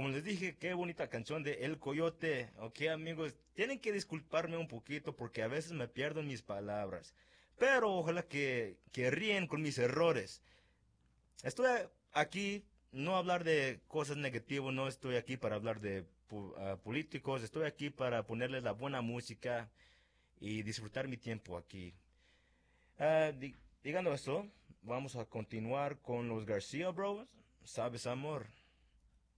como les dije, qué bonita canción de El Coyote. Ok, amigos, tienen que disculparme un poquito porque a veces me pierdo en mis palabras. Pero ojalá que ríen con mis errores. Estoy aquí no hablar de cosas negativas, no estoy aquí para hablar de políticos, estoy aquí para ponerles la buena música y disfrutar mi tiempo aquí. Digando eso, vamos a continuar con los García Bros. ¿Sabes, amor?